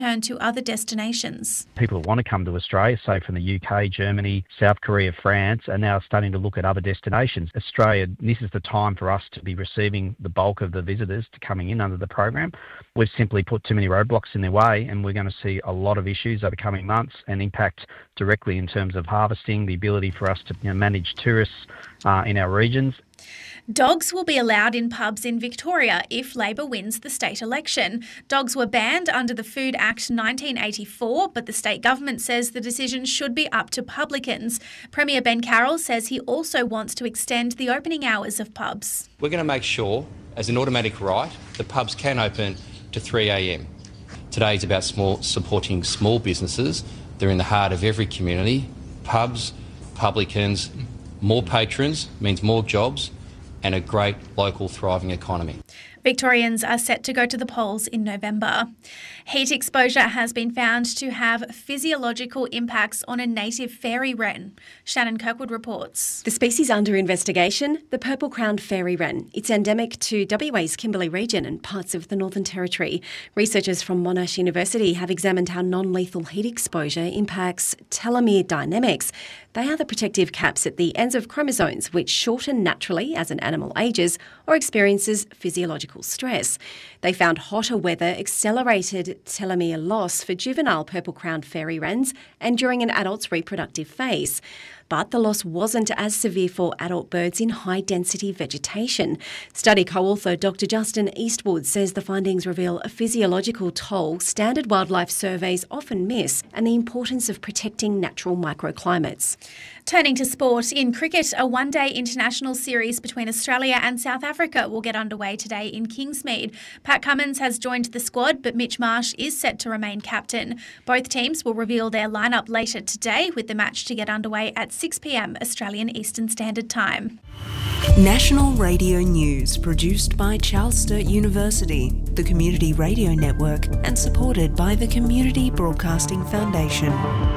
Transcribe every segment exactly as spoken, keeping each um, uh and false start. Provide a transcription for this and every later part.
turn to other destinations. People that want to come to Australia, say from the U K, Germany, South Korea, France, are now starting to look at other destinations. Australia, this is the time for us to be receiving the bulk of the visitors to coming in under the program. We've simply put too many roadblocks in their way, and we're going to see a lot of issues over coming months and impact directly in terms of harvesting, the ability for us to you know, manage tourists uh, in our regions. Dogs will be allowed in pubs in Victoria if Labor wins the state election. Dogs were banned under the Food Act nineteen eighty-four, but the state government says the decision should be up to publicans. Premier Ben Carroll says he also wants to extend the opening hours of pubs. We're going to make sure, as an automatic right, the pubs can open to three a m. Today is about small, supporting small businesses. They're in the heart of every community. Pubs, publicans, more patrons means more jobs and a great local thriving economy. Victorians are set to go to the polls in November. Heat exposure has been found to have physiological impacts on a native fairy wren. Shannon Kirkwood reports. The species under investigation, the purple-crowned fairy wren. It's endemic to W A's Kimberley region and parts of the Northern Territory. Researchers from Monash University have examined how non-lethal heat exposure impacts telomere dynamics. They are the protective caps at the ends of chromosomes which shorten naturally as an animal ages or experiences physiological stress. They found hotter weather accelerated telomere loss for juvenile purple-crowned fairy wrens and during an adult's reproductive phase. But the loss wasn't as severe for adult birds in high-density vegetation. Study co-author Doctor Justin Eastwood says the findings reveal a physiological toll standard wildlife surveys often miss and the importance of protecting natural microclimates. Turning to sport, in cricket, a one-day international series between Australia and South Africa will get underway today in Kingsmead. Pat Cummins has joined the squad, but Mitch Marsh is set to remain captain. Both teams will reveal their lineup later today, with the match to get underway at six p m Australian Eastern Standard Time. National Radio News, produced by Charles Sturt University, the Community Radio Network, and supported by the Community Broadcasting Foundation.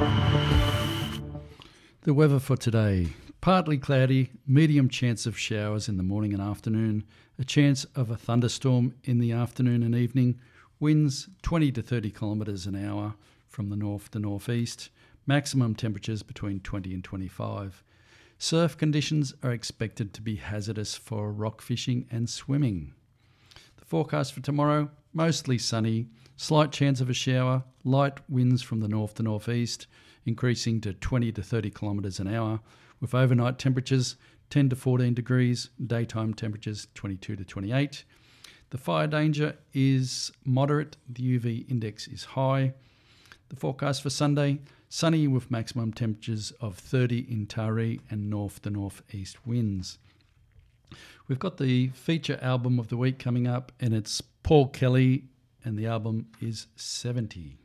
The weather for today: partly cloudy, medium chance of showers in the morning and afternoon, a chance of a thunderstorm in the afternoon and evening, winds twenty to thirty kilometres an hour from the north to northeast, maximum temperatures between twenty and twenty-five. Surf conditions are expected to be hazardous for rock fishing and swimming. The forecast for tomorrow: mostly sunny, slight chance of a shower, light winds from the north to northeast, increasing to twenty to thirty kilometres an hour, with overnight temperatures ten to fourteen degrees, daytime temperatures twenty-two to twenty-eight. The fire danger is moderate, the U V index is high. The forecast for Sunday: sunny with maximum temperatures of thirty in Taree and north to northeast winds. We've got the feature album of the week coming up, and it's Paul Kelly, and the album is seventy.